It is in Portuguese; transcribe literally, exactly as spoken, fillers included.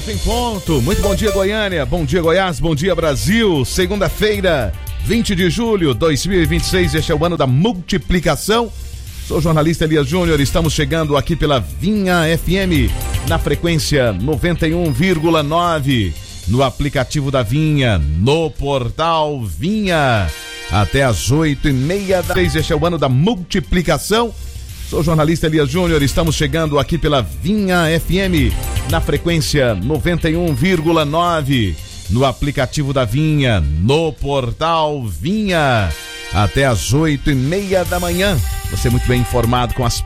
Em ponto, muito bom dia Goiânia, bom dia Goiás, bom dia Brasil. Segunda-feira, vinte de julho de dois mil e vinte e seis, este é o ano da multiplicação. Sou o jornalista Elias Júnior, estamos chegando aqui pela Vinha F M, na frequência noventa e um vírgula nove, no aplicativo da Vinha, no portal Vinha, até as oito e meia da noite. Este é o ano da multiplicação. Sou o jornalista Elias Júnior, estamos chegando aqui pela Vinha F M, na frequência noventa e um vírgula nove, no aplicativo da Vinha, no portal Vinha, até as oito e meia da manhã. Você muito bem informado com as